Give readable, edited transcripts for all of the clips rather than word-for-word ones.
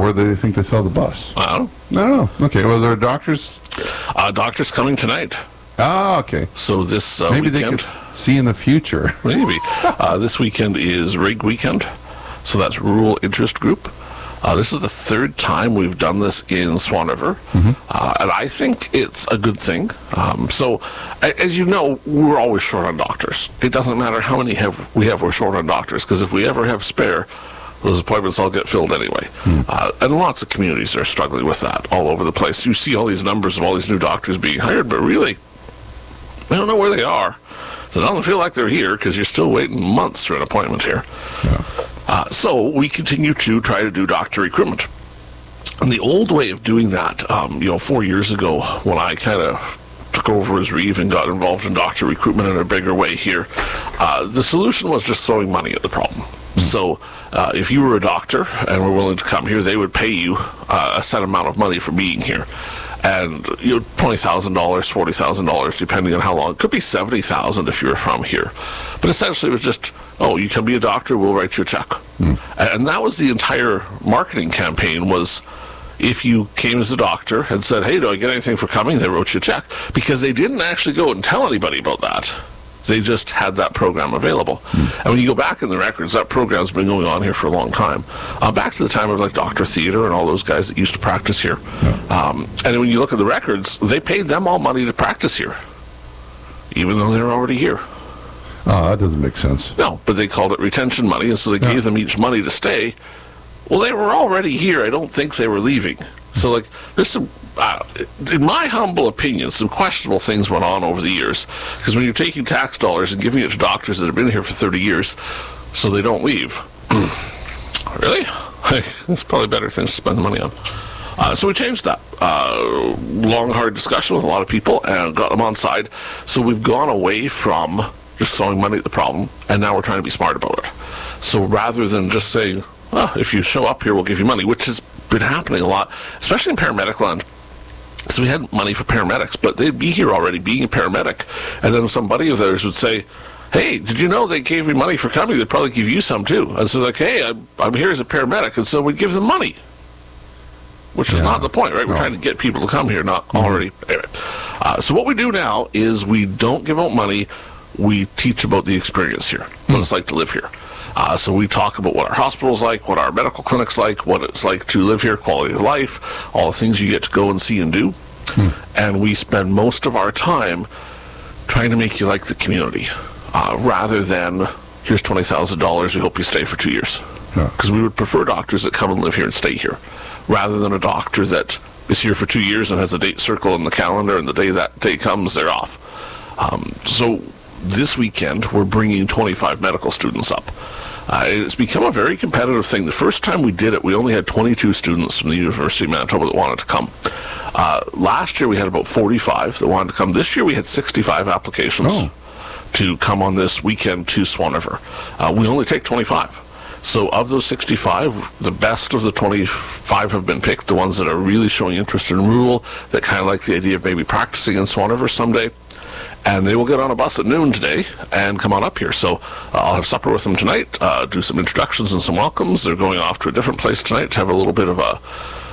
where do they think they sell the bus? I don't No. Okay. Well, there are doctors. know. Doctor's coming tonight. Oh, okay. So this Maybe weekend, they could see in the future. maybe. This weekend is RIG weekend. So that's Rural Interest Group. This is the third time we've done this in Swan River, and I think it's a good thing. So, as you know, we're always short on doctors. It doesn't matter how many we're short on doctors, because if we ever have spare, those appointments all get filled anyway. And lots of communities are struggling with that all over the place. You see all these numbers of all these new doctors being hired, but really, we don't know where they are. So it doesn't feel like they're here, because you're still waiting months for an appointment here. Yeah. So we continue to try to do doctor recruitment. And the old way of doing that, 4 years ago, when I kind of took over as Reeve and got involved in doctor recruitment in a bigger way here, the solution was just throwing money at the problem. So if you were a doctor and were willing to come here, they would pay you a set amount of money for being here. And $20,000, $40,000, depending on how long. It could be $70,000 if you're from here. But essentially, it was just, you can be a doctor, we'll write you a check. And that was the entire marketing campaign. Was if you came as a doctor and said, "Hey, do I get anything for coming?" They wrote you a check, because they didn't actually go and tell anybody about that. They just had that program available. And when you go back in the records, that program's been going on here for a long time. Back to the time of like Dr. Theater and all those guys that used to practice here. And when you look at the records, they paid them all money to practice here, even though they were already here. Oh, that doesn't make sense. No, but they called it retention money, and so they gave them each money to stay. Well, they were already here. I don't think they were leaving. So, there's some, in my humble opinion, some questionable things went on over the years. Because when you're taking tax dollars and giving it to doctors that have been here for 30 years so they don't leave. Really? There's probably better things to spend the money on. So we changed that. Long, hard discussion with a lot of people and got them on side. So we've gone away from just throwing money at the problem, and now we're trying to be smart about it. So rather than just saying, if you show up here, we'll give you money, which has been happening a lot, especially in paramedic land. So we had money for paramedics, but they'd be here already being a paramedic, and then somebody of theirs would say, "Hey, did you know they gave me money for coming? They'd probably give you some too." And so hey, I'm here as a paramedic, and so we'd give them money, which is not the point, right? We're trying to get people to come here, not already. Anyway. So what we do now is we don't give out money. We teach about the experience here, what it's like to live here. So we talk about what our hospital's like, what our medical clinic's like, what it's like to live here, quality of life, all the things you get to go and see and do. And we spend most of our time trying to make you like the community, rather than, here's $20,000, we hope you stay for 2 years. Because we would prefer doctors that come and live here and stay here, rather than a doctor that is here for 2 years and has a date circle in the calendar, and the day that day comes, they're off. So this weekend, we're bringing 25 medical students up. It's become a very competitive thing. The first time we did it, we only had 22 students from the University of Manitoba that wanted to come. Last year, we had about 45 that wanted to come. This year, we had 65 applications to come on this weekend to Swan River. We only take 25. So of those 65, the best of the 25 have been picked, the ones that are really showing interest in rural, that kind of like the idea of maybe practicing in Swan River someday. And they will get on a bus at noon today and come on up here. So I'll have supper with them tonight, do some introductions and some welcomes. They're going off to a different place tonight to have a little bit of a,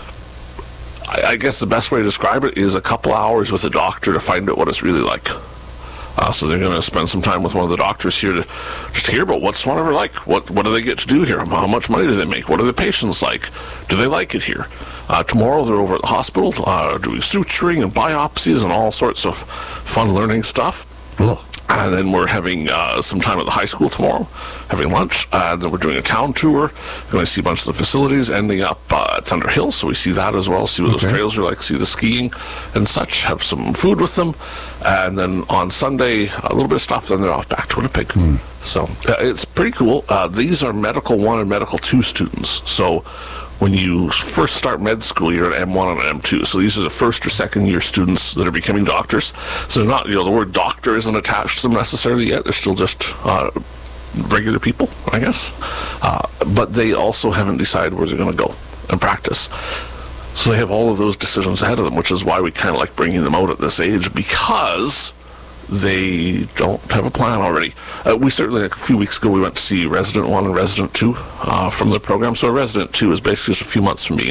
I guess the best way to describe it is a couple hours with a doctor to find out what it's really like. So they're going to spend some time with one of the doctors here to just hear about what's Swan River like. What do they get to do here? How much money do they make? What are the patients like? Do they like it here? Tomorrow they're over at the hospital doing suturing and biopsies and all sorts of fun learning stuff. And then we're having some time at the high school tomorrow, having lunch. And then we're doing a town tour. Going to see a bunch of the facilities, ending up at Thunder Hill. So we see that as well, see what those trails are like, see the skiing and such, have some food with them. And then on Sunday, a little bit of stuff, then they're off back to Winnipeg. So it's pretty cool. These are Medical 1 and Medical 2 students. So when you first start med school, you're at M1 and M2. So these are the first or second year students that are becoming doctors. So they're not, the word doctor isn't attached to them necessarily yet. They're still just regular people, I guess. But they also haven't decided where they're going to go and practice. So they have all of those decisions ahead of them, which is why we kind of like bringing them out at this age, because they don't have a plan already. We certainly, like a few weeks ago, we went to see Resident 1 and Resident 2 from the program. So a Resident 2 is basically just a few months from being